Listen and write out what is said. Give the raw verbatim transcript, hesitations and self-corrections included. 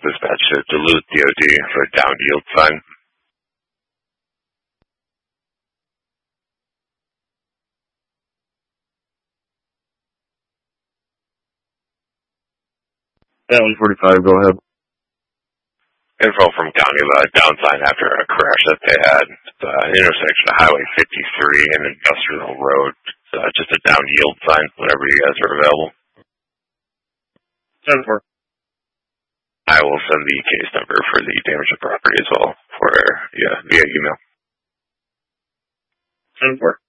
dispatch to Duluth D O D for a down yield sign. Yeah, one forty-five, go ahead. Info from county about a down sign after a crash that they had at the intersection of Highway fifty-three and Industrial Road. Uh, just a down yield sign whenever you guys are available. ten four. I will send the case number for the damaged property as well for yeah via email. ten four.